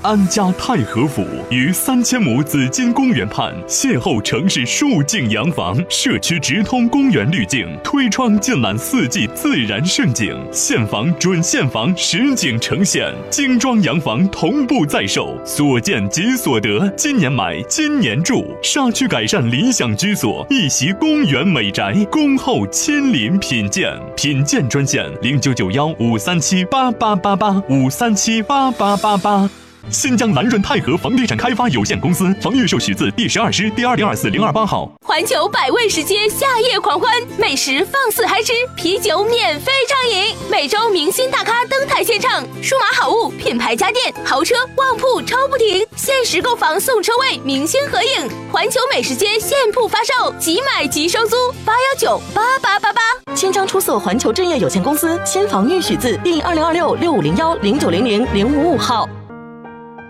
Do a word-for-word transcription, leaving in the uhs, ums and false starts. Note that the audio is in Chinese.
安家太和府于三千亩紫金公园畔，邂逅城市数境洋房，社区直通公园滤镜，推窗尽览四季自然盛景，现房准现房实景呈现，精装洋房同步在售，所见即所得，今年买今年住，沙区改善理想居所，一席公园美宅，恭候亲临品鉴。品鉴专线零九九幺五三七八八八八五三七八八八八。新疆南润泰和房地产开发有限公司房预售许字第十二师第二零二四零二八号。 环球百味食街夏夜狂欢，美食放肆嗨吃，啤酒免费畅饮，每周明星大咖登台献唱，数码好物、品牌家电、豪车、旺铺超不停，限时购房送车位，明星合影。环球美食街现铺发售，即买即收租，八幺九八八八八。 千张出售环球置业有限公司新房预许字第二零二六六五零幺零九零零零五五号。